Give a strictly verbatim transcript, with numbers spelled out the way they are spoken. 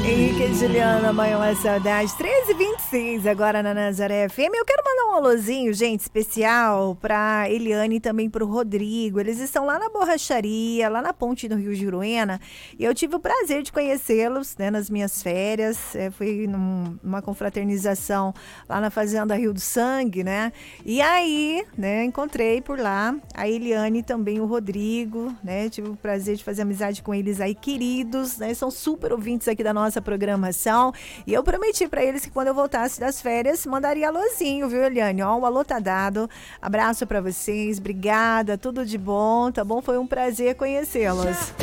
Henrique e Juliana, amanhã uma saudade. treze e vinte e seis agora na Nazaré F M. Eu quero mandar um alôzinho, gente, especial pra Eliane e também pro Rodrigo. Eles estão lá na borracharia, lá na ponte do Rio Juruena. E eu tive o prazer de conhecê-los, né, nas minhas férias. É, fui num, numa confraternização lá na Fazenda Rio do Sangue, né? E aí, né, encontrei por lá a Eliane e também o Rodrigo, né? Tive o prazer de fazer amizade com eles aí, queridos, né? São super ouvintes aqui da nossa programação. E eu prometi pra eles que quando eu voltasse das férias, mandaria alôzinho, viu, Eliane? Ó, o alô tá dado. Abraço pra vocês, obrigada, tudo de bom, tá bom? Foi um prazer conhecê-los.